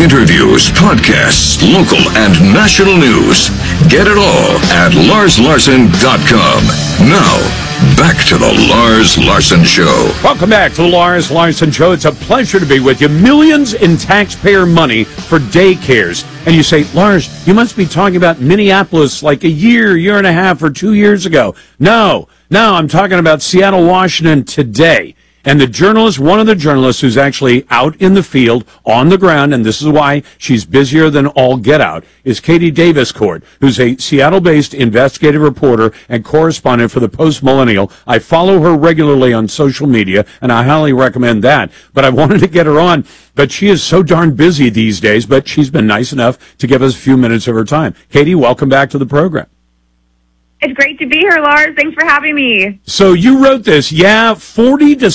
Interviews, podcasts, local and national news. Get it all at LarsLarson.com. Now, back to the Lars Larson Show. Welcome back to the Lars Larson Show. It's a pleasure to be with you. Millions in taxpayer money for daycares. And you say, Lars, you must be talking about Minneapolis like a year and a half, or 2 years ago. No, I'm talking about Seattle, Washington today. And the journalist, one of the journalists who's actually out in the field, on the ground, and this is why she's busier than all get out, is Katie Daviscourt, who's a Seattle-based investigative reporter and correspondent for the Post-Millennial. I follow her regularly on social media, and I highly recommend that. But I wanted to get her on, but she is so darn busy these days, but she's been nice enough to give us a few minutes of her time. Katie, welcome back to the program. It's great to be here, Lars. Thanks for having me. So you wrote this, $40,000 to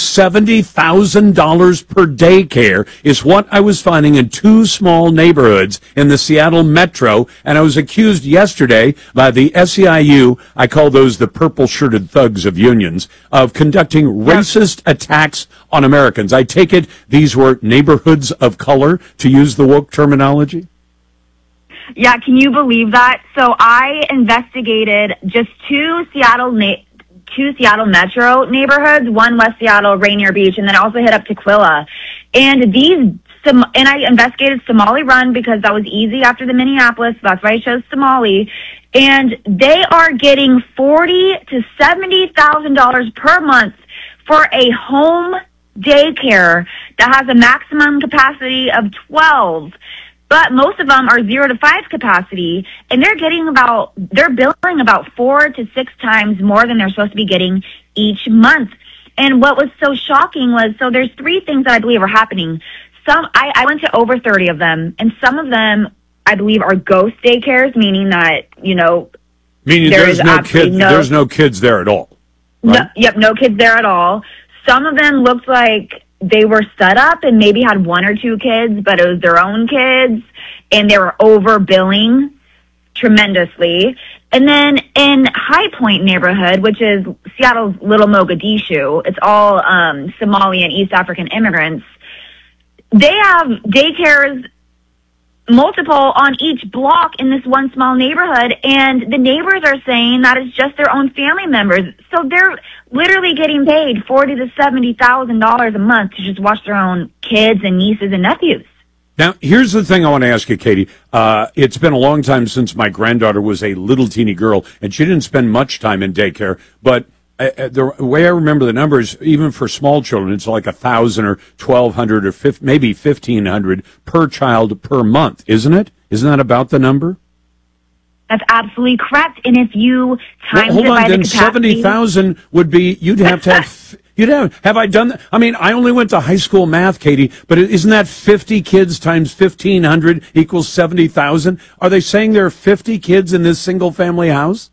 $70,000 per daycare is what I was finding in two small neighborhoods in the Seattle metro, and I was accused yesterday by the SEIU, I call those the purple-shirted thugs of unions, of conducting racist attacks on Americans. I take it these were neighborhoods of color, to use the woke terminology? Yeah, can you believe that? So I investigated just two Seattle metro neighborhoods, one West Seattle, Rainier Beach, and then I also hit up Tequila. And I investigated Somali Run because that was easy after the Minneapolis. So that's why I chose Somali. And they are getting $40,000 to $70,000 per month for a home daycare that has a maximum capacity of 12. But most of them are 0 to 5 capacity, and they're billing about 4 to 6 times more than they're supposed to be getting each month. And what was so shocking was, so there's 3 things that I believe are happening. I went to over 30 of them, and some of them I believe are ghost daycares, meaning that, meaning there's no kids there at all. Right? No kids there at all. Some of them looked like they were set up and maybe had 1 or 2 kids, but it was their own kids, and they were overbilling tremendously. And then in High Point neighborhood, which is Seattle's Little Mogadishu, it's all Somali and East African immigrants, they have daycares multiple on each block in this one small neighborhood, and the neighbors are saying that it's just their own family members. So they're literally getting paid $40,000 to $70,000 a month to just watch their own kids and nieces and nephews. Now, here's the thing I want to ask you, Katie. It's been a long time since my granddaughter was a little teeny girl, and she didn't spend much time in daycare, but the way I remember the numbers, even for small children, it's like 1,000 or 1,200 or maybe 1,500 per child per month, isn't it? Isn't that about the number? That's absolutely correct. And if you times hold it on, by then the capacity, 70,000 would be. You'd have to have. Have I done that? I mean, I only went to high school math, Katie, but isn't that 50 kids times 1,500 equals 70,000? Are they saying there are 50 kids in this single family house?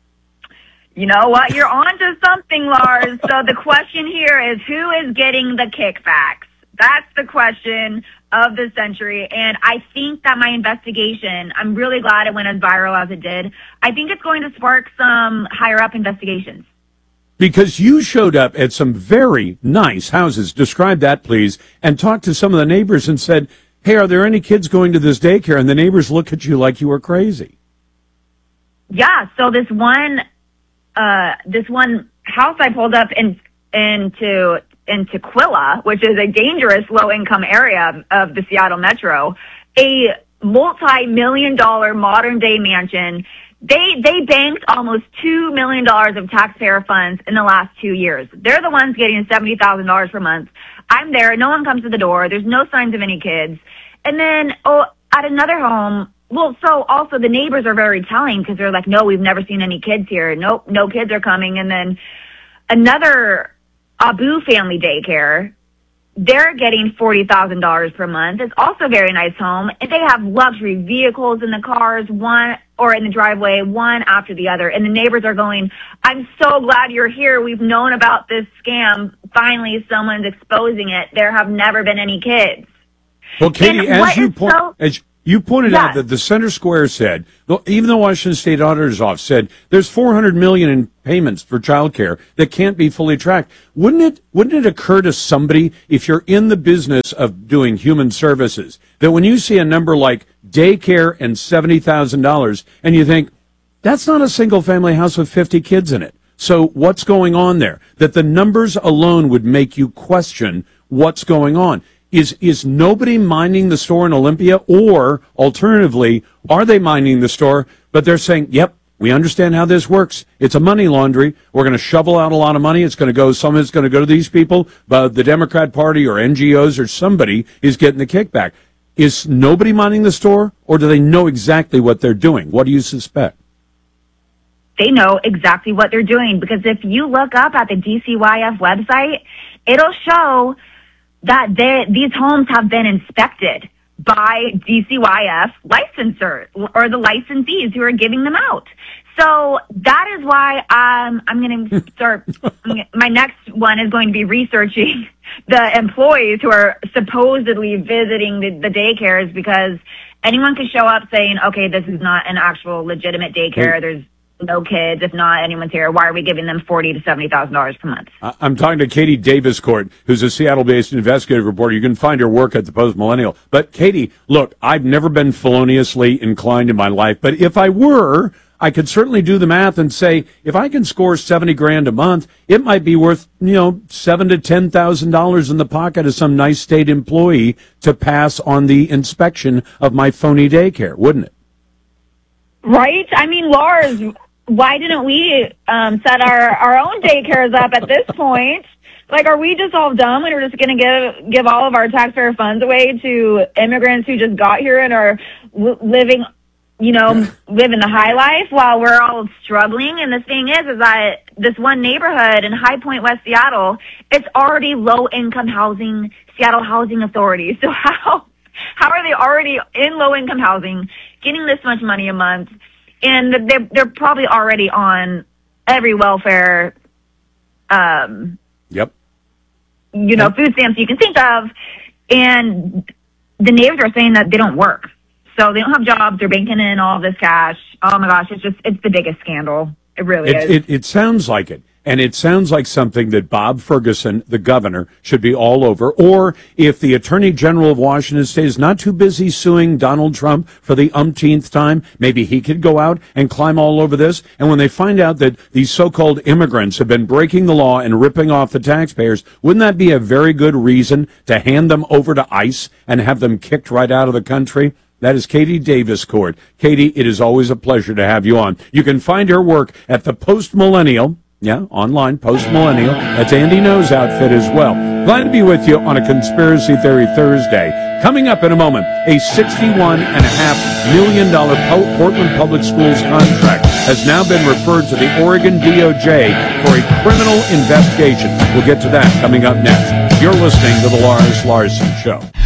You know what? You're on to something, Lars. So the question here is, who is getting the kickbacks? That's the question of the century. And I think that my investigation, I'm really glad it went as viral as it did. I think it's going to spark some higher up investigations. Because you showed up at some very nice houses. Describe that, please, and talk to some of the neighbors and said, hey, are there any kids going to this daycare? And the neighbors look at you like you were crazy. Yeah, so this one house I pulled up into Tequila, which is a dangerous low-income area of the Seattle metro, a multi-million-dollar modern-day mansion. They banked almost $2 million of taxpayer funds in the last 2 years. They're the ones getting $70,000 per month. I'm there. No one comes to the door. There's no signs of any kids. And then, at another home, so also the neighbors are very telling because they're like, no, we've never seen any kids here. Nope, no kids are coming. And then another Abu family daycare, they're getting $40,000 per month. It's also a very nice home, and they have luxury vehicles in the cars, one or in the driveway, one after the other. And the neighbors are going, I'm so glad you're here. We've known about this scam. Finally, someone's exposing it. There have never been any kids. Well, Katie, You pointed out that the Center Square said, even the Washington State Auditor's Office said, there's $400 million in payments for childcare that can't be fully tracked. Wouldn't it occur to somebody, if you're in the business of doing human services, that when you see a number like daycare and $70,000, and you think, that's not a single-family house with 50 kids in it. So what's going on there? That the numbers alone would make you question what's going on. Is nobody minding the store in Olympia? Or, alternatively, are they minding the store, but they're saying, yep, we understand how this works. It's a money laundry. We're going to shovel out a lot of money. It's going to go, some of it's going to go to these people, but the Democrat Party or NGOs or somebody is getting the kickback. Is nobody minding the store, or do they know exactly what they're doing? What do you suspect? They know exactly what they're doing, because if you look up at the DCYF website, it'll show that these homes have been inspected by DCYF licensors or the licensees who are giving them out. So that is why I'm going to start. My next one is going to be researching the employees who are supposedly visiting the daycares, because anyone could show up saying, okay, this is not an actual legitimate daycare. There's no kids. If not, anyone's here. Why are we giving them $40,000 to $70,000 per month? I'm talking to Katie Davis-Court, who's a Seattle-based investigative reporter. You can find her work at the Post Millennial. But Katie, look, I've never been feloniously inclined in my life, but if I were, I could certainly do the math and say, if I can score $70,000 a month, it might be worth, $7,000 to $10,000 in the pocket of some nice state employee to pass on the inspection of my phony daycare, wouldn't it? Right? I mean, Lars, why didn't we set our own daycares up at this point? Like, are we just all dumb and we're just going to give all of our taxpayer funds away to immigrants who just got here and are living the high life while we're all struggling? And the thing is that this one neighborhood in High Point, West Seattle, it's already low-income housing, Seattle Housing Authority. So how are they already in low-income housing, getting this much money a month, and they're probably already on every welfare, yep, food stamps you can think of, and the neighbors are saying that they don't work, so they don't have jobs. They're banking in all this cash. Oh my gosh, it's the biggest scandal. It really is. It sounds like it. And it sounds like something that Bob Ferguson, the governor, should be all over. Or if the Attorney General of Washington State is not too busy suing Donald Trump for the umpteenth time, maybe he could go out and climb all over this. And when they find out that these so-called immigrants have been breaking the law and ripping off the taxpayers, wouldn't that be a very good reason to hand them over to ICE and have them kicked right out of the country? That is Katie Davis-Court. Katie, it is always a pleasure to have you on. You can find her work at the Post Millennial. Yeah, online, Post Millennial. That's Andy Ngo's outfit as well. Glad to be with you on a Conspiracy Theory Thursday. Coming up in a moment, a $61.5 million Portland Public Schools contract has now been referred to the Oregon DOJ for a criminal investigation. We'll get to that coming up next. You're listening to The Lars Larson Show.